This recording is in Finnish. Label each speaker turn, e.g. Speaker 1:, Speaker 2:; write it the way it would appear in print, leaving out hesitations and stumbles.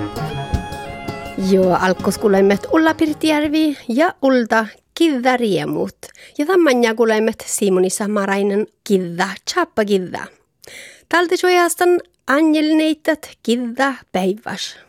Speaker 1: Joo, alkoskuleimet Ulla Pirtijärvi ja Ulta Kidda Riemut. Ja tämänjä kuleimet Simonissa Marainen Kidda Chappa Kidda. Tältä suojastan Anjel neität Kidda päiväs.